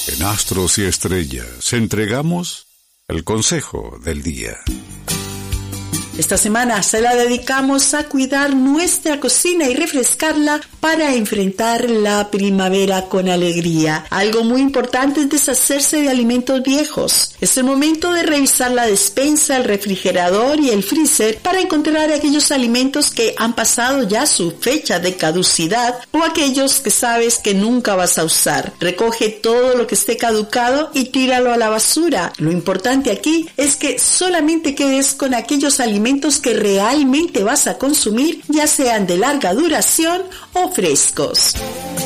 En Astros y Estrellas entregamos el consejo del día. Esta semana se la dedicamos a cuidar nuestra cocina y refrescarla para enfrentar la primavera con alegría. Algo muy importante es deshacerse de alimentos viejos. Es el momento de revisar la despensa, el refrigerador y el freezer para encontrar aquellos alimentos que han pasado ya su fecha de caducidad o aquellos que sabes que nunca vas a usar. Recoge todo lo que esté caducado y tíralo a la basura. Lo importante aquí es que solamente quedes con aquellos alimentos que realmente vas a consumir, ya sean de larga duración o frescos.